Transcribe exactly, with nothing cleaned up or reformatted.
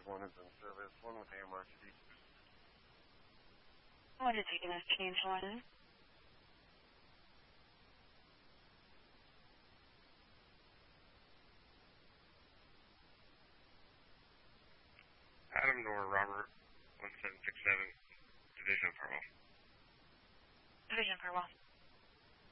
one is in service, one with A M R C. What is he going to change one? Adam Nor Robert, one seven six seven, Division Farwell. Division Farwell.